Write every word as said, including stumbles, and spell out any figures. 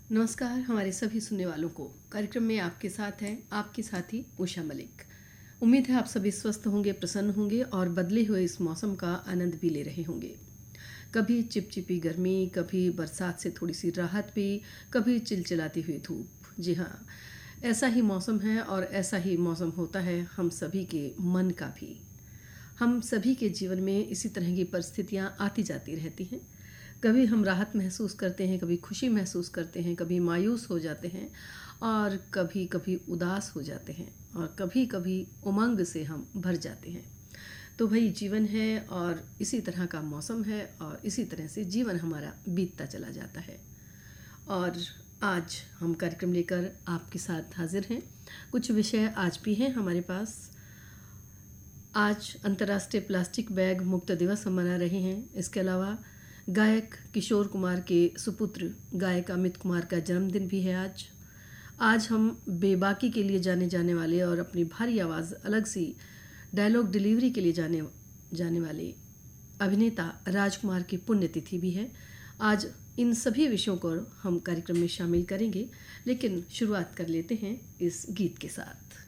नमस्कार हमारे सभी सुनने वालों को। कार्यक्रम में आपके साथ हैं आपके साथी उषा मलिक। उम्मीद है आप सभी स्वस्थ होंगे, प्रसन्न होंगे और बदले हुए इस मौसम का आनंद भी ले रहे होंगे। कभी चिपचिपी गर्मी, कभी बरसात से थोड़ी सी राहत भी, कभी चिलचिलाती हुई धूप। जी हाँ, ऐसा ही मौसम है और ऐसा ही मौसम होता है हम सभी के मन का भी। हम सभी के जीवन में इसी तरह की परिस्थितियाँ आती जाती रहती हैं। कभी हम राहत महसूस करते हैं, कभी खुशी महसूस करते हैं, कभी मायूस हो जाते हैं और कभी कभी उदास हो जाते हैं और कभी कभी उमंग से हम भर जाते हैं। तो भाई जीवन है और इसी तरह का मौसम है और इसी तरह से जीवन हमारा बीतता चला जाता है। और आज हम कार्यक्रम लेकर आपके साथ हाजिर हैं। कुछ विषय आज भी हैं हमारे पास। आज अंतर्राष्ट्रीय प्लास्टिक बैग मुक्त दिवस हम मना रहे हैं। इसके अलावा गायक किशोर कुमार के सुपुत्र गायक अमित कुमार का जन्मदिन भी है आज। आज हम बेबाकी के लिए जाने जाने वाले और अपनी भारी आवाज़ अलग सी डायलॉग डिलीवरी के लिए जाने जाने वाले अभिनेता राजकुमार की पुण्यतिथि भी है। आज इन सभी विषयों को हम कार्यक्रम में शामिल करेंगे, लेकिन शुरुआत कर लेते हैं इस गीत के साथ।